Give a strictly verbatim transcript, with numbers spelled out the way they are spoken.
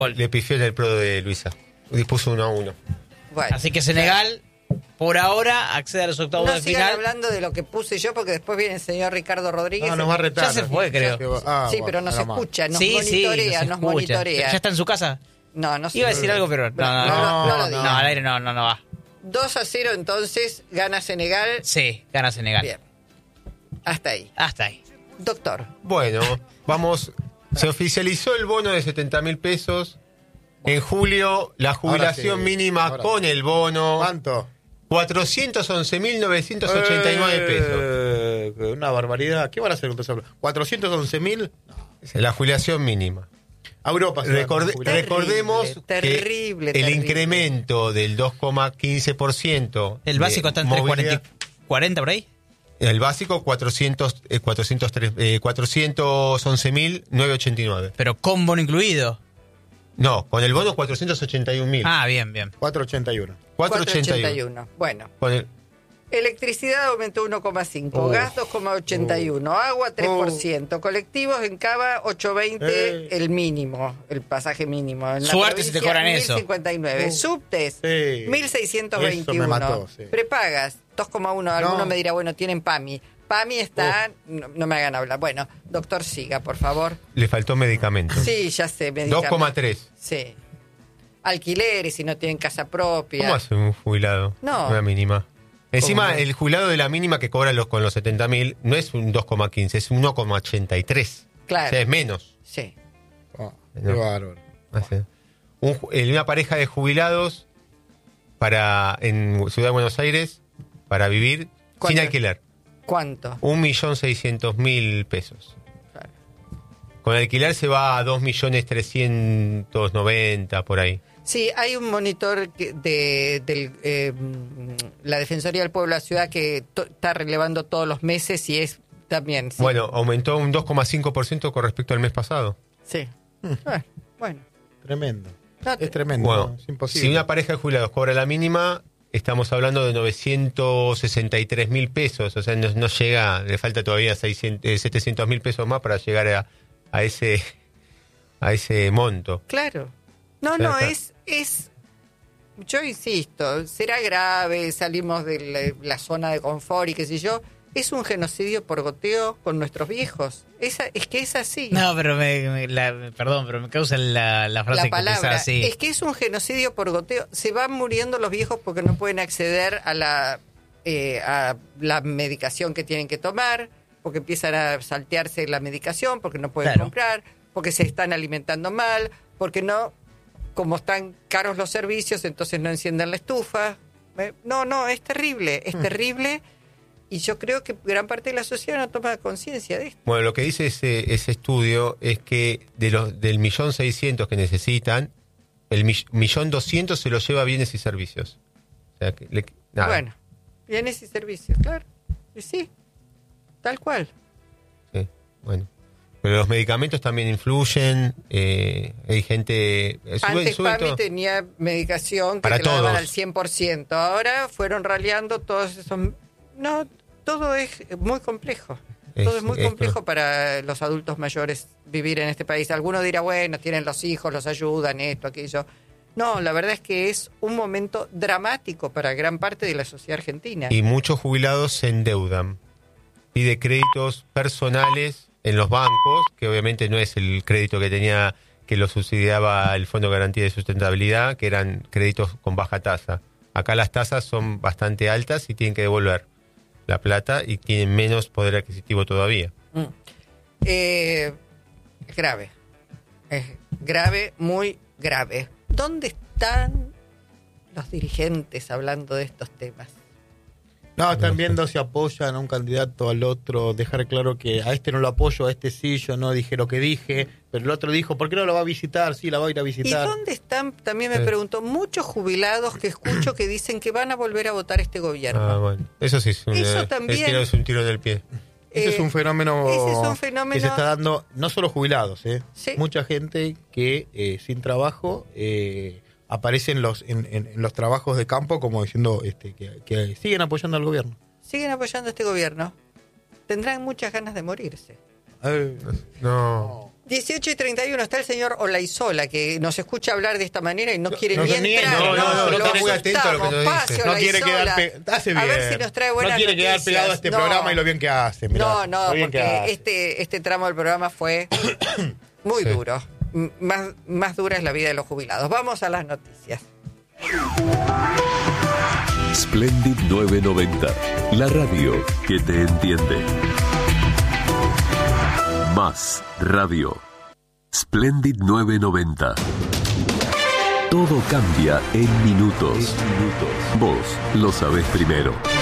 Le pifió en el pro de Luisa. Dispuso uno a uno. Bueno, así que Senegal, por ahora, accede a los octavos no de sigan final. hablando de lo que puse yo, porque después viene el señor Ricardo Rodríguez. No, nos va a retar. Ya se fue, creo. Ah, sí, bueno, pero nos nada más. escucha, nos sí, monitorea, sí, nos escucha. monitorea. ¿Ya está en su casa? No, no sé. Iba a decir algo, pero no, no, no. No, No, no lo no, digas. no, al aire no, no, no va. dos a cero, entonces, gana Senegal. Sí, gana Senegal. Bien. Hasta ahí. Hasta ahí. Doctor. Bueno, vamos. Se oficializó el bono de setenta mil pesos. En julio, la jubilación sí, mínima ahora con el bono. ¿Cuánto? cuatrocientos once mil novecientos ochenta y nueve Eh, pesos. Una barbaridad. ¿Qué van a hacer entonces? ¿cuatrocientos once mil? La jubilación mínima. A Europa. se van a Recorde- jubilar. recordemos terrible, que el terrible. incremento del dos coma quince por ciento. El básico está entre cuarenta, cuarenta por ahí. El básico cuatrocientos, eh, cuatrocientos tres, eh, cuatrocientos once mil novecientos ochenta y nueve. Pero con bono incluido. No, con el bono cuatrocientos ochenta y un mil. Ah, bien, bien. cuatrocientos ochenta y uno. cuatrocientos ochenta y uno. uno. Bueno. Con el, Electricidad aumentó uno coma cinco, Uf. gas dos coma ochenta y uno, agua tres por ciento, colectivos en Cava ocho coma veinte, Eh. el mínimo, el pasaje mínimo. En la Suerte si te provincia, cobran eso. mil cincuenta y nueve, Uh. subtes Sí. mil seiscientos Eso veintiuno, me mató, sí. prepagas dos coma uno, alguno No. me dirá, bueno, tienen PAMI. PAMI está, no, no me hagan hablar. Bueno, doctor, siga, por favor. le faltó medicamento. Sí, ya sé, dos medicamentos. coma tres. Sí. Alquileres si no tienen casa propia. ¿Cómo hace un jubilado? No. Una mínima. Encima, ¿Cómo no? el jubilado de la mínima que cobra los, con los setenta mil no es un dos coma quince, es un uno coma ochenta y tres. Claro. O sea, es menos. Sí. Oh, qué No. bárbaro. Hace- un ju- eh, una pareja de jubilados para en Ciudad de Buenos Aires para vivir sin ¿Cuánto? alquiler. ¿Cuánto? Un millón seiscientos mil pesos. Claro. Con alquiler se va a dos millones trescientos noventa por ahí. Sí, hay un monitor que- de, del, eh, la Defensoría del Pueblo de la Ciudad que to- está relevando todos los meses y es también. Sí. Bueno, aumentó un dos coma cinco por ciento con respecto al mes pasado. Sí. Bueno, bueno. Tremendo. No te- Es tremendo. Bueno, ¿no? Es imposible. si una pareja de jubilados cobra la mínima, estamos hablando de novecientos sesenta y tres mil pesos. O sea, no, no llega, le falta todavía seiscientos, eh, setecientos mil pesos más para llegar a, a ese a ese monto. Claro. No, Ya no, está. es, es. Yo insisto, será grave, salimos de la, la zona de confort y qué sé yo. Es un genocidio por goteo con nuestros viejos. Esa, es que es así. No, pero me, me- la- perdón, pero me causa la, la frase La que palabra empezaba así. es que es un genocidio por goteo. Se van muriendo los viejos porque no pueden acceder a la eh, a la medicación que tienen que tomar, porque empiezan a saltearse la medicación, porque no pueden Claro. comprar, porque se están alimentando mal, porque no, como están caros los servicios, entonces no encienden la estufa. Eh, No, no, es terrible, es terrible. Y yo creo que gran parte de la sociedad no toma conciencia de esto. Bueno, lo que dice ese, ese estudio es que de los del millón seiscientos que necesitan, el mi- millón doscientos se lo lleva a bienes y servicios. O sea, que le- nada. Bueno, bienes y servicios, claro. Y sí, tal cual. Sí, bueno. Pero los medicamentos también influyen. eh, hay gente. eh, sube- Antes sube PAMI todo. tenía medicación que Para te la daban todos. al cien por ciento. Ahora fueron raleando todos esos... No, todo es muy complejo. Es- Todo es muy es- complejo para los adultos mayores vivir en este país. Alguno dirá, bueno, tienen los hijos, los ayudan, esto, aquello. No, la verdad es que es un momento dramático para gran parte de la sociedad argentina. Y muchos jubilados se endeudan. Pide créditos personales en los bancos, que obviamente no es el crédito que tenía, que lo subsidiaba el Fondo de Garantía de Sustentabilidad, que eran créditos con baja tasa. Acá las tasas son bastante altas y tienen que devolver la plata y tienen menos poder adquisitivo todavía. Mm. Eh, es grave. Es grave, muy grave. ¿Dónde están los dirigentes hablando de estos temas? No, están viendo si apoyan a un candidato al otro, dejar claro que a este no lo apoyo, a este sí, yo no dije lo que dije, pero el otro dijo, ¿por qué no lo va a visitar? Sí, la va a ir a ¿Y visitar. dónde están, también me Sí. pregunto, muchos jubilados que escucho que dicen que van a volver a votar este gobierno? Ah, bueno. Eso sí es un, Eso eh, también- es tiro- es un tiro en el pie. Ese es Eh, un fenómeno, ese es un fenómeno- que se está dando, no solo jubilados, ¿eh? Sí. Mucha gente que eh, sin trabajo eh, aparece en los, en, en- en los trabajos de campo como diciendo este, que, que siguen apoyando al gobierno. Siguen apoyando este gobierno. Tendrán muchas ganas de morirse. Eh, No. dieciocho y treinta y uno está el señor Olaizola, que nos escucha hablar de esta manera y no quiere no, ni ni- entrar. no, no, no, lo está muy atento a lo que asustamos. nos Pase, dice. No quiere Olaizola. quedar pe- hace A ver bien. si nos trae buenas No quiere quedar noticias. pegado a este No. programa y lo bien que hace. mirá. No, no, Lo bien que porque hace. este, este tramo del programa fue muy Sí. duro. M- Más, más dura es la vida de los jubilados. Vamos a las noticias. Splendid novecientos noventa, la radio que te entiende. Más radio. Splendid novecientos noventa. Todo cambia en minutos. Vos lo sabés primero.